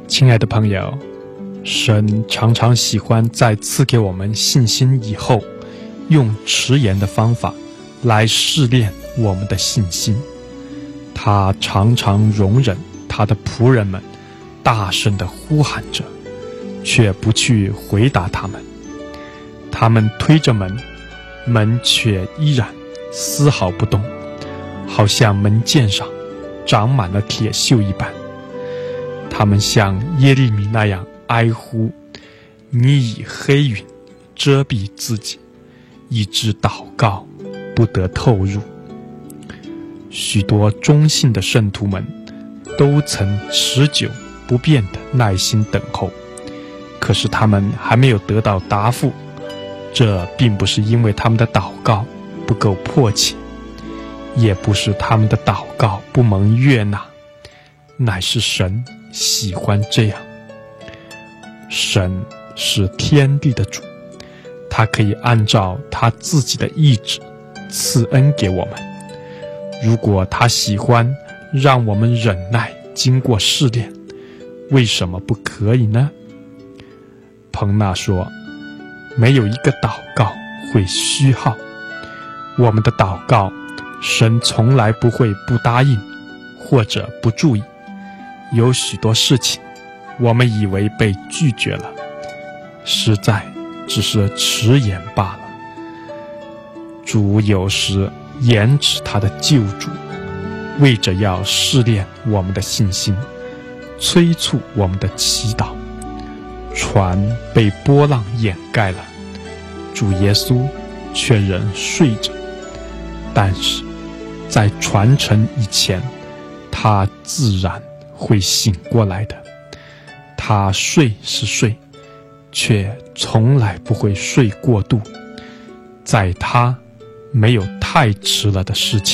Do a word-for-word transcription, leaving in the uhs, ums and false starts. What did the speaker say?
亲爱的朋友，神常常喜欢在赐给我们信心以后，用迟延的方法来试炼我们的信心。他常常容忍他的仆人们大声地呼喊着，却不去回答他们。他们推着门，门却依然丝毫不动，好像门键上长满了铁锈一般。他们像耶利米那样哀呼，你以黑云遮蔽自己，以致祷告不得透入。许多忠信的圣徒们都曾持久不变的耐心等候，可是他们还没有得到答复。这并不是因为他们的祷告不够迫切，也不是他们的祷告不蒙悦纳，乃是神喜欢这样。神是天地的主，他可以按照他自己的意志赐恩给我们。如果他喜欢让我们忍耐经过试炼，为什么不可以呢？彭纳说，没有一个祷告会虚耗。我们的祷告，神从来不会不答应或者不注意。有许多事情我们以为被拒绝了，实在只是迟延罢了。主有时延迟他的救主，为着要试炼我们的信心，催促我们的祈祷。船被波浪掩盖了，主耶稣却仍睡着，但是在船程以前，他自然会醒过来的。他睡是睡，却从来不会睡过度。在他没有太迟了的事情。